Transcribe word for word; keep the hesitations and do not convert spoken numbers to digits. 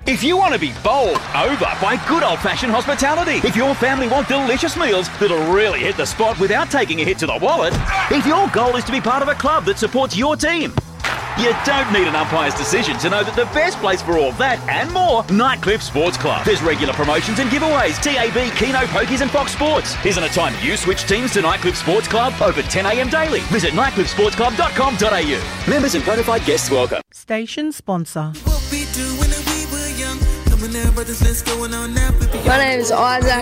If you want to be bowled over by good old-fashioned hospitality, if your family want delicious meals that'll really hit the spot without taking a hit to the wallet, if your goal is to be part of a club that supports your team, you don't need an umpire's decision to know that the best place for all that and more, Nightcliff Sports Club. There's regular promotions and giveaways, T A B, Keno, Pokies and Fox Sports. Isn't it time you switch teams to Nightcliff Sports Club? Open ten a m daily. Visit nightcliff sports club dot com dot a u. Members and bona fide guests welcome. Station sponsor. My name is Isaac.